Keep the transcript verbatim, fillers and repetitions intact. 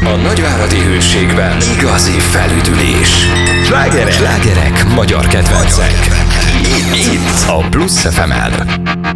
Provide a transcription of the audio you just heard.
A nagyváradi Hőségben igazi felüdülés. Slágerek, slágerek, magyar kedvencek. Itt, itt a Plusz ef em-en.